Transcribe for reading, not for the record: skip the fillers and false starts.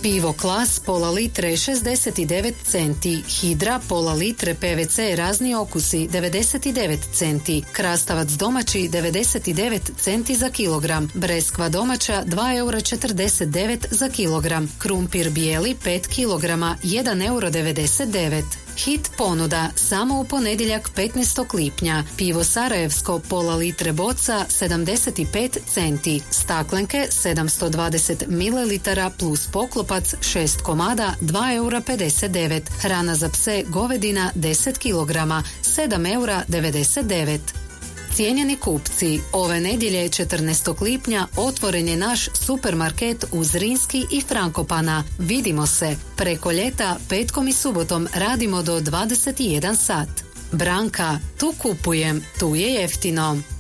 Pivo Klas pola litre 69 centi, Hidra pola litre PVC razni okusi 99 centi, krastavac domaći 99 centi za kilogram, breskva domaća 2,49 eura za kilogram, krumpir bijeli 5 kilograma 1,99 euro. Hit ponuda samo u ponedjeljak 15. lipnja. Pivo Sarajevsko pola litre boca 75 centi, staklenke 720 ml plus poklopac 6 komada 2,59 eura. Hrana za pse govedina 10 kilograma 7,99 eura. Cijenjeni kupci, ove nedjelje 14. lipnja otvoren je naš supermarket u Zrinski i Frankopana. Vidimo se. Preko ljeta, petkom i subotom radimo do 21 sat. Branka, tu kupujem, tu je jeftino.